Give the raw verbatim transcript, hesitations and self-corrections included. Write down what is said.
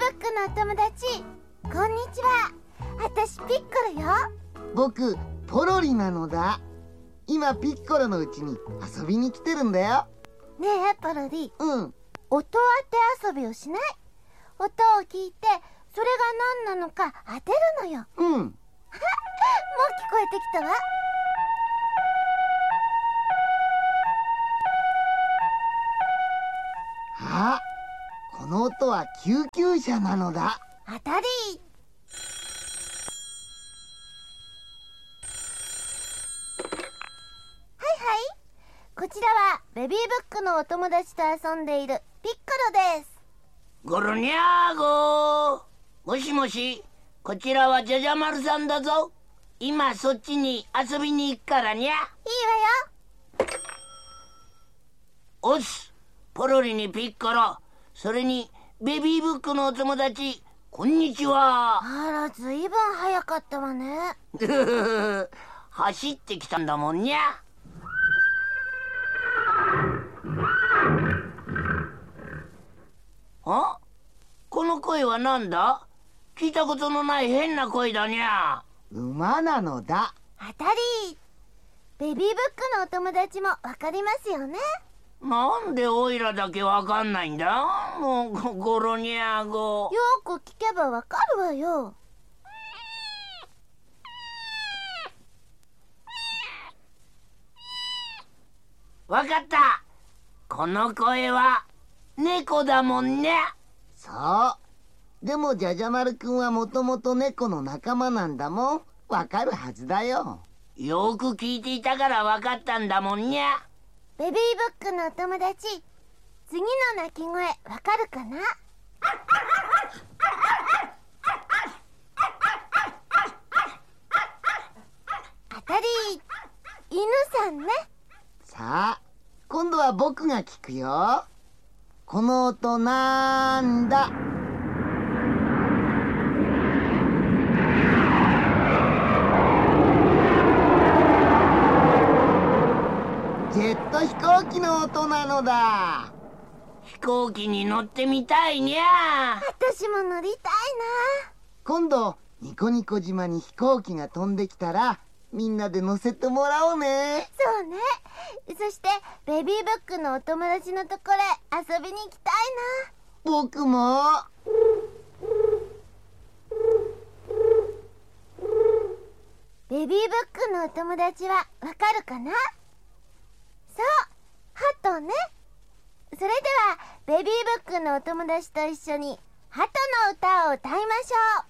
ックのお友達、こんにちは。あたしピッコロよ。 僕ポロリなのだ。今ピッコロのうちに遊びに来てるんだよ。 ねえポロリ、 うん音当て遊びをしない？音を聞いてそれが何なのか当てるのよ。 うんもう聞こえてきたわ。 あ、この音は救急車なのだ。 当たり。はいはい、こちらはベビーブックのお友達と遊んでいるピッコロです。 ゴロニャーゴー。もしもし、こちらはじゃじゃ丸さんだぞ。今そっちに遊びに行くからにゃ。いいわよ。おっす、ポロリにピッコロ、それにベビーブックのお友達、こんにちは。 あら、ずいぶん早かったわね。 走ってきたんだもんにゃ。あ、この声はなんだ？聞いたことのない変な声だにゃ。 馬なのだ。 当たり。ベビーブックのお友達もわかりますよね。 なんでオイラだけわかんないんだ？もうゴロニャーゴ。 よく聞けばわかるわよ。 わかった。この声は猫だもんね。 そう。でもじゃじゃ丸くんはもともと猫の仲間なんだもん。わかるはずだよ。 よく聞いていたからわかったんだもんにゃ。 ベビーブックのお友達、次の鳴き声わかるかな？当たり。犬さんね。 さあ、今度は僕が聞くよ。この音なんだ？ジェット飛行機の音なのだ。 飛行機に乗ってみたいにゃ。 私も乗りたいな。 今度ニコニコ島に飛行機が飛んできたらみんなで乗せてもらおうね。 そうね。そしてベビーブックのお友達のところへ遊びに行きたいな。 僕も。 ベビーブックのお友達はわかるかな？そう、ハトね。それではベビーブックのお友達と一緒にハトの歌を歌いましょう。